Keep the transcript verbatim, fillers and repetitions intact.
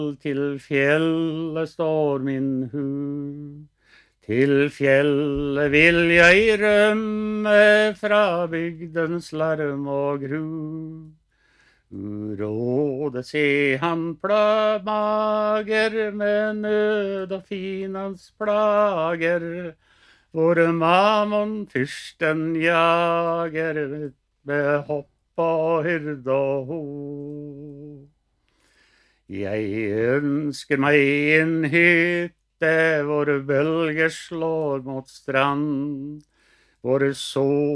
til fjellet står min hu. Til fjellet vil jeg rømme fra bygdens larm og gru. Uråde se han plamager med nød og finans plager. Hvor Mammon fyrsten jager med hopp og hyrd og ho. Jeg ønsker meg en hytte hvor bølger slår mot strand, hvor sol